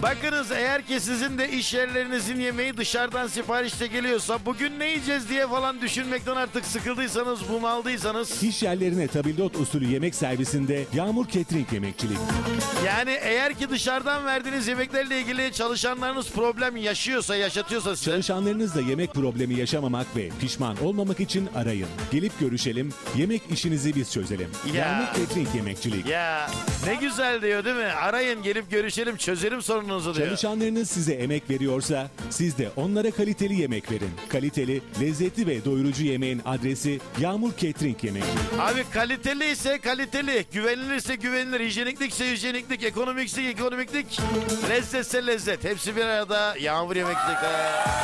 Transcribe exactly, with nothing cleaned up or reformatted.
Bakınız, eğer ki sizin de iş yerlerinizin yemeği dışarıdan siparişte geliyorsa, bugün ne yiyeceğiz diye falan düşünmekten artık sıkıldıysanız, bunaldıysanız. İş yerlerine tabildot usulü yemek servisinde Yağmur Catering Yemekçilik. Yani eğer ki dışarıdan verdiğiniz yemeklerle ilgili çalışanlarınız problem yaşıyorsa, yaşatıyorsa size. Çalışanlarınızla yemek problemi yaşamamak ve pişman olmamak için arayın. Gelip görüşelim, yemek işinizi biz çözelim. Ya. Yağmur Catering Yemekçilik. Ya ne güzel diyor değil mi? Arayın, gelip görüşelim, çözelim sorununuzu diyor. Çalışanlarınız size emek veriyorsa siz de onlara kaliteli yemek verin. Kaliteli, lezzetli ve doyurucu yemeğin adresi Yağmur Catering Yemekçilik. Abi kaliteli ise kaliteli, güvenilirse güvenilir, hijyeniklikse hijyeniklik, ekonomikse ekonomiklik, lezzetse lezzet. Hepsi bir arada Yağmur Yemekçilik.